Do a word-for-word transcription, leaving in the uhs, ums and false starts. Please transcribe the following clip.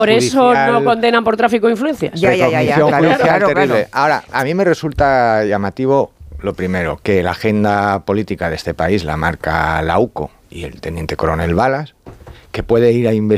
Por eso judicial, no condenan por tráfico de influencias. Ya, ya, ya, ya, recognición claro, judicial claro, terrible. claro. Ahora, a mí me resulta llamativo, lo primero, que la agenda política de este país la marca la U C O y el teniente coronel Balas, que puede ir a investigar